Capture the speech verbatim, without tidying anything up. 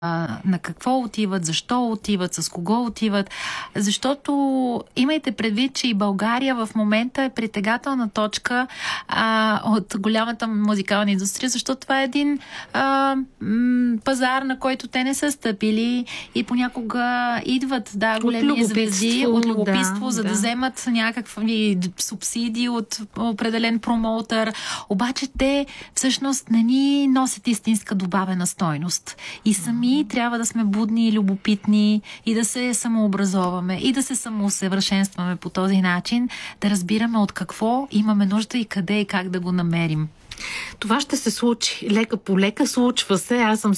на какво отиват, защо отиват, с кого отиват. Защото имайте предвид, че и България в момента е притегателна точка а, от голямата музикална индустрия, защото това е един а, м, пазар, на който те не са стъпили и понякога идват да, големи звезди от любопитство, да, за да, да вземат някакви субсидии от определен промоутър. Обаче те всъщност не ни носят истинска добавена стойност. И сами трябва да сме будни и любопитни и да се самообразоваме и да се самоусъвършенстваме по този начин, да разбираме от какво имаме нужда и къде и как да го намерим. Това ще се случи. Лека по лека случва се. Аз съм